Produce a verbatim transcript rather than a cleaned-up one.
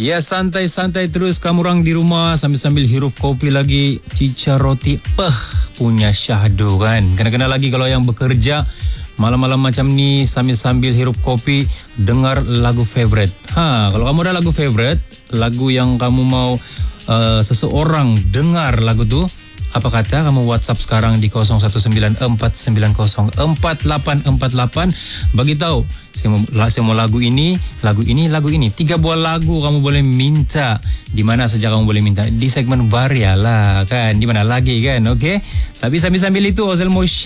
Ya, santai-santai terus kamu orang di rumah sambil-sambil hirup kopi lagi, cica roti peh punya syahdu kan. Kena-kena lagi kalau yang bekerja malam-malam macam ni sambil-sambil hirup kopi dengar lagu favorite. Ha, kalau kamu ada lagu favorite, lagu yang kamu mau uh, seseorang dengar lagu tu, apa kata kamu WhatsApp sekarang di kosong satu sembilan empat sembilan kosong empat lapan empat lapan. Bagi tahu saya mau, saya mau lagu ini, lagu ini, lagu ini. Tiga buah lagu kamu boleh minta. Di mana saja kamu boleh minta. Di segmen Varia lah kan. Di mana lagi kan, okey. Tapi sambil-sambil itu Ozel mau